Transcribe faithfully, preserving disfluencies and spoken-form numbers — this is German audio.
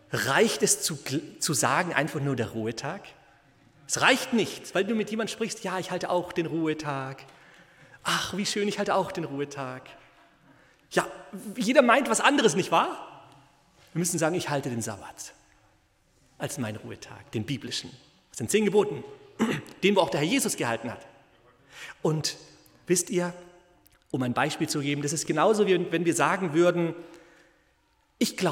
reicht es zu, zu sagen, einfach nur der Ruhetag? Es reicht nicht, weil du mit jemandem sprichst, ja, ich halte auch den Ruhetag. Ach, wie schön, ich halte auch den Ruhetag. Ja, jeder meint was anderes, nicht wahr? Wir müssen sagen, ich halte den Sabbat als meinen Ruhetag, den biblischen. Das sind zehn Geboten, den wo auch der Herr Jesus gehalten hat. Und wisst ihr, um ein Beispiel zu geben, das ist genauso, wie wenn wir sagen würden, ich glaube,